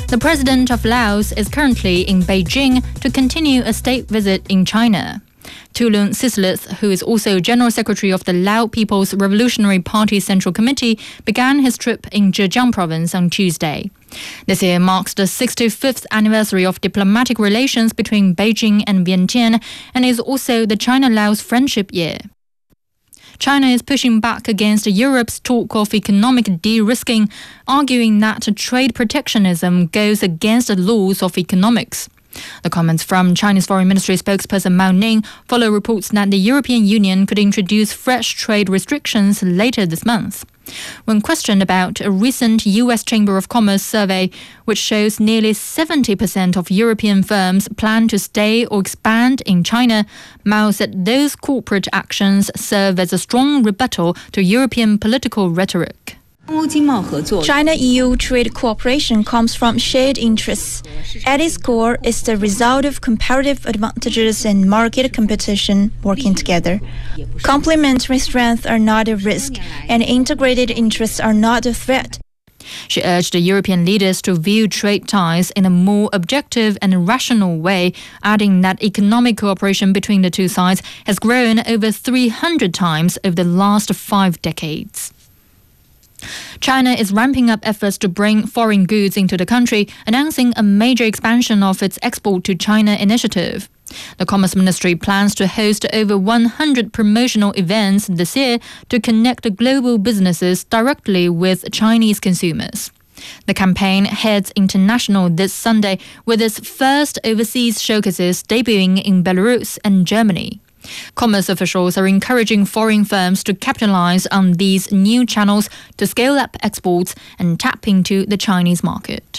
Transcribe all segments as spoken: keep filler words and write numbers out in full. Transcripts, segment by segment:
The president of Laos is currently in Beijing to continue a state visit in China. Thulun Sisilith, who is also General Secretary of the Lao People's Revolutionary Party Central Committee, began his trip in Zhejiang Province on Tuesday. This year marks the sixty-fifth anniversary of diplomatic relations between Beijing and Vientiane and is also the China-Laos Friendship Year. China is pushing back against Europe's talk of economic de-risking, arguing that trade protectionism goes against the laws of economics. The comments from Chinese Foreign Ministry spokesperson Mao Ning follow reports that the European Union could introduce fresh trade restrictions later this month. When questioned about a recent U S Chamber of Commerce survey, which shows nearly seventy percent of European firms plan to stay or expand in China, Mao said those corporate actions serve as a strong rebuttal to European political rhetoric. China-E U trade cooperation comes from shared interests. At its core, it's the result of comparative advantages and market competition working together. Complementary strengths are not a risk, and integrated interests are not a threat. She urged the European leaders to view trade ties in a more objective and rational way, adding that economic cooperation between the two sides has grown over three hundred times over the last five decades. China is ramping up efforts to bring foreign goods into the country, announcing a major expansion of its Export to China initiative. The Commerce Ministry plans to host over one hundred promotional events this year to connect global businesses directly with Chinese consumers. The campaign heads international this Sunday with its first overseas showcases debuting in Belarus and Germany. Commerce officials are encouraging foreign firms to capitalize on these new channels to scale up exports and tap into the Chinese market.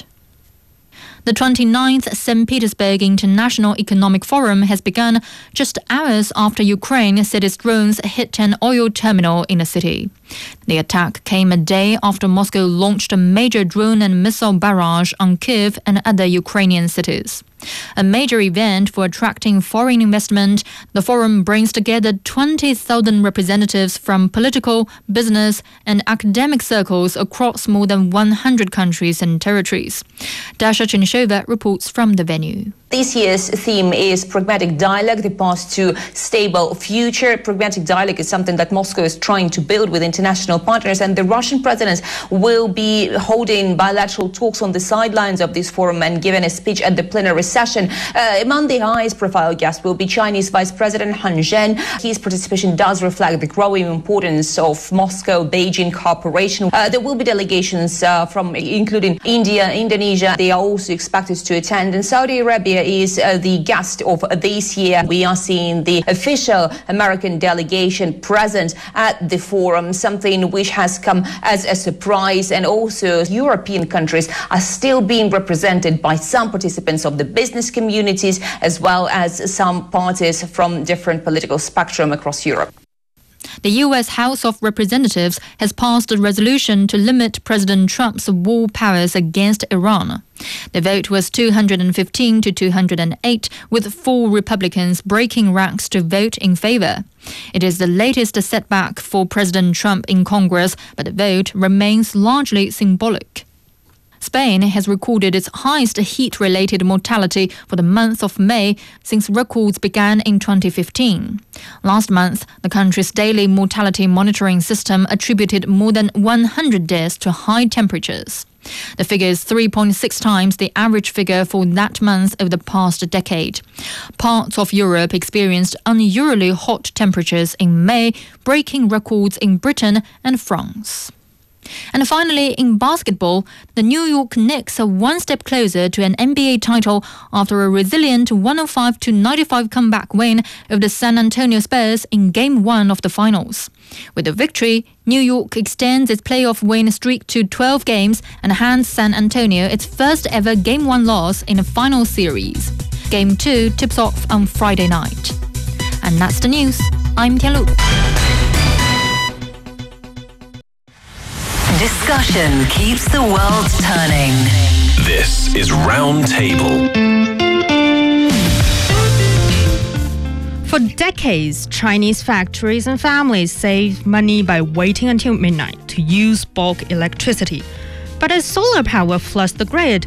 The twenty-ninth Saint Petersburg International Economic Forum has begun just hours after Ukraine said its drones hit an oil terminal in the city. The attack came a day after Moscow launched a major drone and missile barrage on Kyiv and other Ukrainian cities. A major event for attracting foreign investment, the forum brings together twenty thousand representatives from political, business, and academic circles across more than one hundred countries and territories. Dasha Chinishova reports from the venue. This year's theme is Pragmatic Dialogue, the path to stable future. Pragmatic Dialogue is something that Moscow is trying to build with international partners, and the Russian president will be holding bilateral talks on the sidelines of this forum and giving a speech at the plenary session. Uh, among the highest profile guests will be Chinese Vice President Han Zheng. His participation does reflect the growing importance of Moscow-Beijing cooperation. Uh, there will be delegations uh, from including India, Indonesia. They are also expected to attend, and Saudi Arabia is uh, the guest of this year. We are seeing the official American delegation present at the forum, something which has come as a surprise, and also European countries are still being represented by some participants of the business communities as well as some parties from different political spectrum across Europe. The U S House of Representatives has passed a resolution to limit President Trump's war powers against Iran. The vote was two hundred fifteen to two hundred eight, with four Republicans breaking ranks to vote in favor. It is the latest setback for President Trump in Congress, but the vote remains largely symbolic. Spain has recorded its highest heat-related mortality for the month of May since records began in twenty fifteen. Last month, the country's daily mortality monitoring system attributed more than one hundred deaths to high temperatures. The figure is three point six times the average figure for that month over the past decade. Parts of Europe experienced unusually hot temperatures in May, breaking records in Britain and France. And finally, in basketball, the New York Knicks are one step closer to an N B A title after a resilient one oh five to ninety-five comeback win over the San Antonio Spurs in Game one of the finals. With the victory, New York extends its playoff win streak to twelve games and hands San Antonio its first ever Game one loss in a final series. Game two tips off on Friday night. And that's the news. I'm Tianlu. Discussion keeps the world turning. This is Roundtable. For decades, Chinese factories and families saved money by waiting until midnight to use bulk electricity. But as solar power floods the grid,